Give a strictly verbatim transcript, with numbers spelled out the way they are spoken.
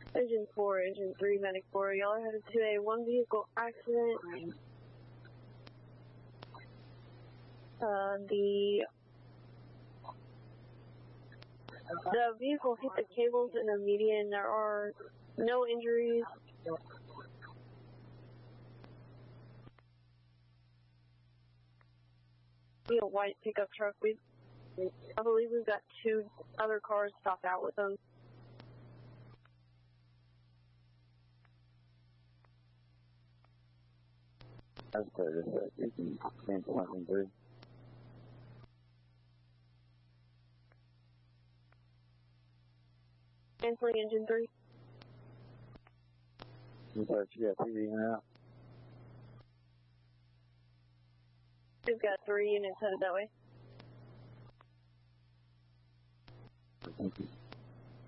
Engine four, Engine three, Medic four, y'all are headed to a one vehicle accident. Uh, the the vehicle hit the cables in the median. There are no injuries. Be a white pickup truck. We, I believe we've got two other cars stopped out with them. That's clear. You can change something through. Canceling engine three. You got you got T V now. We've got three units headed that way. Thank you.